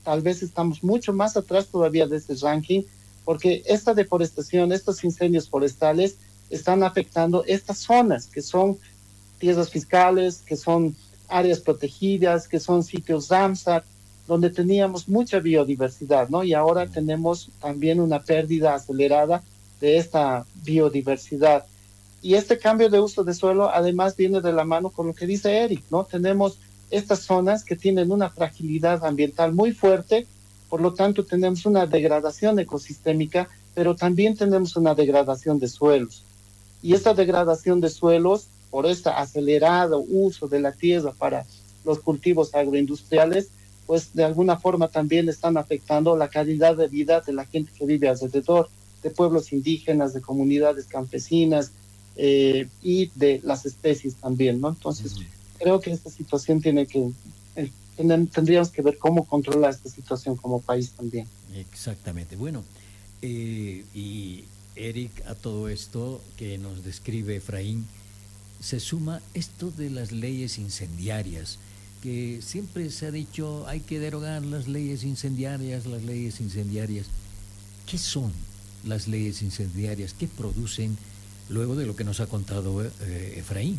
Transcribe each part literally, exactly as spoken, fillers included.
tal vez estamos mucho más atrás todavía de este ranking, porque esta deforestación, estos incendios forestales están afectando estas zonas que son tierras fiscales, que son áreas protegidas, que son sitios Ramsar, donde teníamos mucha biodiversidad, ¿no? Y ahora tenemos también una pérdida acelerada de esta biodiversidad. Y este cambio de uso de suelo además viene de la mano con lo que dice Eric, ¿no? Tenemos estas zonas que tienen una fragilidad ambiental muy fuerte, por lo tanto tenemos una degradación ecosistémica, pero también tenemos una degradación de suelos. Y esta degradación de suelos, por este acelerado uso de la tierra para los cultivos agroindustriales, pues de alguna forma también están afectando la calidad de vida de la gente que vive alrededor, de pueblos indígenas, de comunidades campesinas eh, y de las especies también, ¿no? Entonces, uh-huh. creo que esta situación tiene que, eh, tendríamos que ver cómo controlar esta situación como país también. Exactamente. Bueno, eh, y Eric, a todo esto que nos describe Efraín, se suma esto de las leyes incendiarias, que siempre se ha dicho hay que derogar las leyes incendiarias, las leyes incendiarias. ¿Qué son las leyes incendiarias? ¿Qué producen luego de lo que nos ha contado eh, Efraín?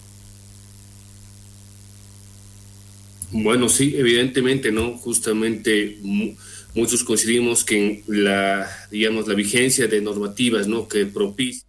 Bueno, sí, evidentemente, ¿no? Justamente mu- muchos coincidimos que en la, digamos, la vigencia de normativas, ¿no? Que propician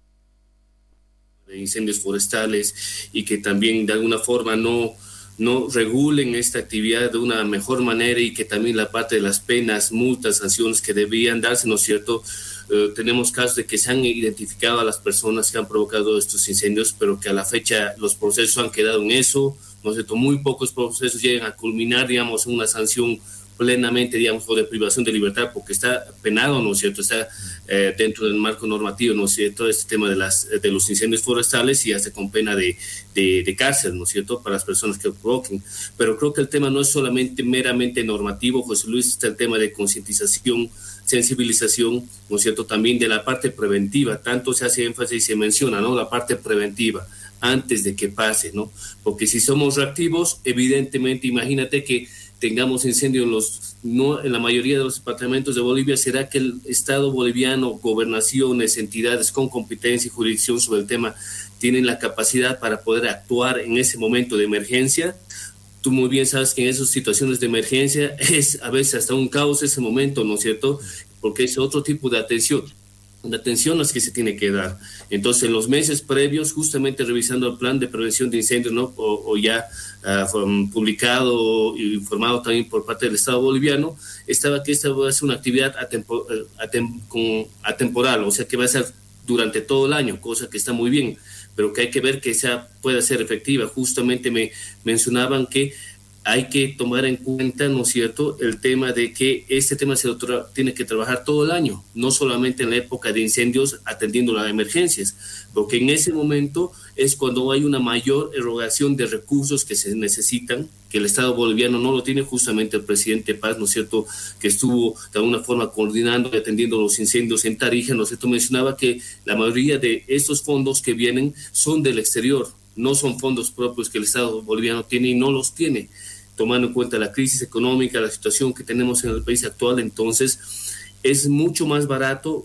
de incendios forestales y que también de alguna forma no, no regulen esta actividad de una mejor manera y que también la parte de las penas, multas, sanciones que debían darse, ¿no es cierto? Uh, tenemos casos de que se han identificado a las personas que han provocado estos incendios, pero que a la fecha los procesos han quedado en eso, ¿no es cierto? Muy pocos procesos llegan a culminar, digamos, en una sanción plenamente, digamos, o de privación de libertad, porque está penado, ¿no es cierto? Está eh, dentro del marco normativo, ¿no es cierto? Este tema de, las, de los incendios forestales y hasta con pena de, de, de cárcel, ¿no es cierto? Para las personas que lo provoquen. Pero creo que el tema no es solamente meramente normativo, José Luis, está el tema de concientización, sensibilización, ¿no es cierto? También de la parte preventiva, tanto se hace énfasis y se menciona, ¿no? La parte preventiva, antes de que pase, ¿no? Porque si somos reactivos, evidentemente, imagínate que tengamos incendio en, los, no, en la mayoría de los departamentos de Bolivia, ¿será que el Estado boliviano, gobernaciones, entidades con competencia y jurisdicción sobre el tema, tienen la capacidad para poder actuar en ese momento de emergencia? Tú muy bien sabes que en esas situaciones de emergencia es a veces hasta un caos ese momento, ¿no es cierto? Porque es otro tipo de atención. La atención es que se tiene que dar. Entonces, en los meses previos, justamente revisando el plan de prevención de incendios, ¿no? o, o ya uh, publicado y informado también por parte del Estado boliviano, estaba que esta va a ser una actividad atempo, atem, con, atemporal, o sea que va a ser durante todo el año, cosa que está muy bien, pero que hay que ver que sea, pueda ser efectiva. Justamente me mencionaban que hay que tomar en cuenta, ¿no es cierto?, el tema de que este tema se lo tra- tiene que trabajar todo el año, no solamente en la época de incendios atendiendo las emergencias, porque en ese momento es cuando hay una mayor erogación de recursos que se necesitan, que el Estado boliviano no lo tiene, justamente el presidente Paz, ¿no es cierto?, que estuvo de alguna forma coordinando y atendiendo los incendios en Tarija, ¿no es cierto?, mencionaba que la mayoría de estos fondos que vienen son del exterior, no son fondos propios que el Estado boliviano tiene y no los tiene, tomando en cuenta la crisis económica, la situación que tenemos en el país actual. Entonces es mucho más barato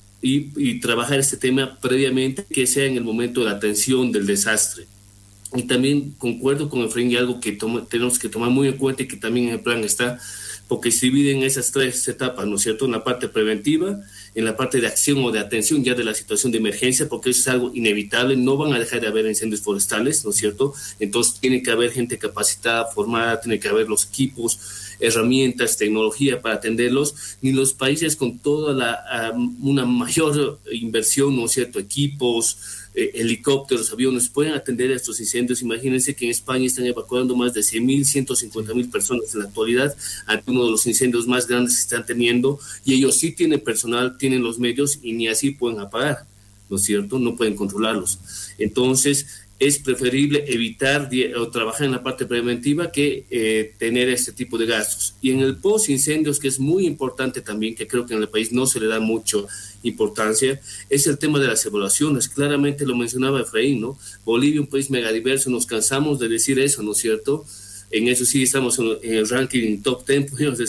y, y trabajar este tema previamente que sea en el momento de la atención del desastre. Y también concuerdo con Efraín y algo que toma, tenemos que tomar muy en cuenta y que también en el plan está, porque se dividen esas tres etapas, ¿no es cierto?, en la parte preventiva, en la parte de acción o de atención ya de la situación de emergencia, porque eso es algo inevitable, no van a dejar de haber incendios forestales, ¿no es cierto? Entonces tiene que haber gente capacitada, formada, tiene que haber los equipos, herramientas, tecnología para atenderlos, ni los países con toda la, um, una mayor inversión, ¿no es cierto?, equipos, eh, helicópteros, aviones, pueden atender a estos incendios. Imagínense que en España están evacuando más de cien mil, ciento cincuenta mil personas en la actualidad ante uno de los incendios más grandes que están teniendo, y ellos sí tienen personal, tienen los medios y ni así pueden apagar, ¿no es cierto? No pueden controlarlos. Entonces es preferible evitar o trabajar en la parte preventiva que eh, tener este tipo de gastos. Y en el post incendios, que es muy importante también, que creo que en el país no se le da mucho importancia, es el tema de las evaluaciones. Claramente lo mencionaba Efraín, ¿no? Bolivia, un país megadiverso, nos cansamos de decir eso, ¿no es cierto? En eso sí estamos en el ranking top diez, podemos decir.